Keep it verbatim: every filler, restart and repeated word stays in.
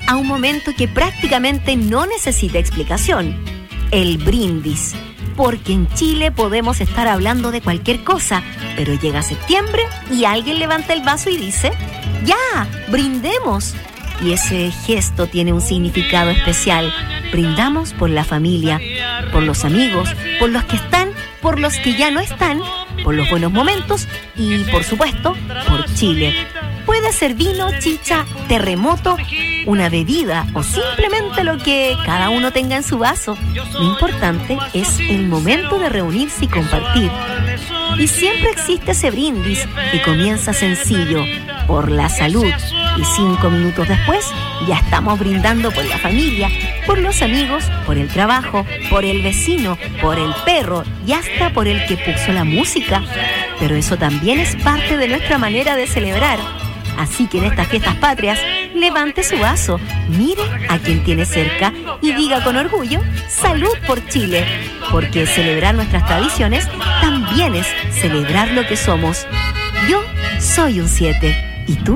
a un momento que prácticamente no necesita explicación: el brindis. Porque en Chile podemos estar hablando de cualquier cosa, pero llega septiembre y alguien levanta el vaso y dice: ¡ya! ¡Brindemos! Y ese gesto tiene un significado especial. Brindamos por la familia, por los amigos, por los que están, por los que ya no están, por los buenos momentos y, por supuesto, por Chile. Puede ser vino, chicha, terremoto, una bebida o simplemente lo que cada uno tenga en su vaso. Lo importante es el momento de reunirse y compartir. Y siempre existe ese brindis que comienza sencillo, por la salud. Y cinco minutos después ya estamos brindando por la familia, por los amigos, por el trabajo, por el vecino, por el perro y hasta por el que puso la música. Pero eso también es parte de nuestra manera de celebrar. Así que en estas fiestas patrias, levante su vaso, mire a quien tiene cerca y diga con orgullo: ¡salud por Chile! Porque celebrar nuestras tradiciones también es celebrar lo que somos. Yo soy un siete. ¿Y tú?